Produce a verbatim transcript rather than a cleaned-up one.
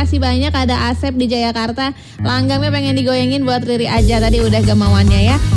makasih banyak. Ada Asep di Jayakarta. Langgangnya pengen digoyangin buat Riri aja. Tadi udah kemauannya ya.